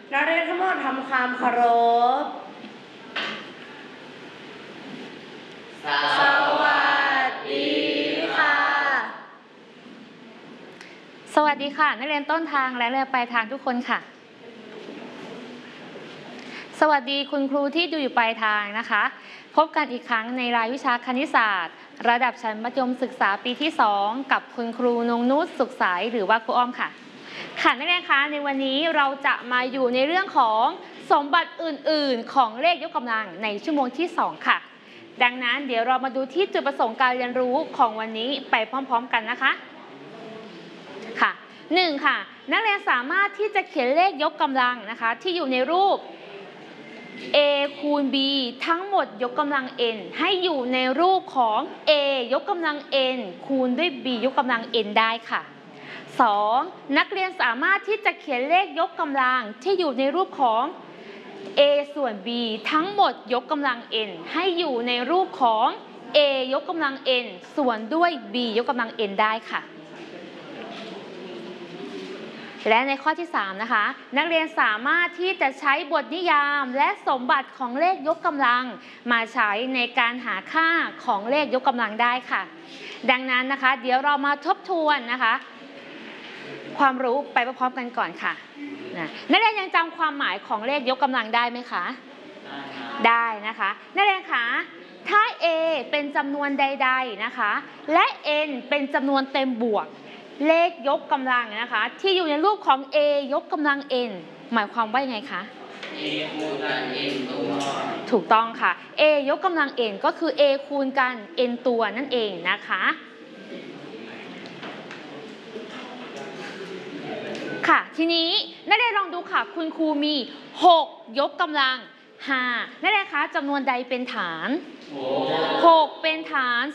นักเรียนทั้งหมดทำความเคารพสวัสดีค่ะสวัสดีค่ะนักเรียนต้นทางและนักเรียนปลายทางทุกคนค่ะสวัสดีคุณครูที่ดูอยู่ปลายทางนะคะพบกันอีกครั้งในรายวิชาคณิตศาสตร์ระดับชั้นมัธยมศึกษาปีที่2กับคุณครูนงนุชสุขใสหรือว่าครูอ้อมค่ะค่ะนักเรียนคะในวันนี้เราจะมาอยู่ในเรื่องของสมบัติอื่นๆของเลขยกกำลังในชั่วโมงที่2ค่ะดังนั้นเดี๋ยวเรามาดูที่จุดประสงค์การเรียนรู้ของวันนี้ไปพร้อมๆกันนะคะค่ะ1ค่ะนักเรียนสามารถที่จะเขียนเลขยกกำลังนะคะที่อยู่ในรูป a คูณ b ทั้งหมดยกกำลัง n ให้อยู่ในรูปของ a ยกกำลัง n คูณด้วย b ยกกำลัง n ได้ค่ะ 2. นักเรียนสามารถที่จะเขียนเลขยกกำลังที่อยู่ในรูปของ a ส่วน b ทั้งหมดยกกำลัง n ให้อยู่ในรูปของ a ยกกำลัง n ส่วนด้วย b ยกกำลัง n ได้ค่ะและในข้อที่3นะคะนักเรียนสามารถที่จะใช้บทนิยามและสมบัติของเลขยกกำลังมาใช้ในการหาค่าของเลขยกกำลังได้ค่ะดังนั้นนะคะเดี๋ยวเรามาทบทวนนะคะความรู้ไปพร้อมๆกันก่อนค่ะนักเรียนยังจำความหมายของเลขยกกำลังได้ไหมคะได้นะคะนักเรียนคะถ้า a เป็นจำนวนใดๆนะคะและ n เป็นจำนวนเต็มบวกเลขยกกำลังนะคะที่อยู่ในรูปของ a ยกกำลัง n หมายความว่ายังไงคะ a คูณกัน n ตัวถูกต้องค่ะ a ยกกำลัง n ก็คือ a คูณกัน n ตัวนั่นเองนะคะค่ะทีนี้นักเรียนลองดูค่ะคุณครูมี6ยกกำลัง5นักเรียนคะจำนวนใดเป็นฐาน6เป็นฐาน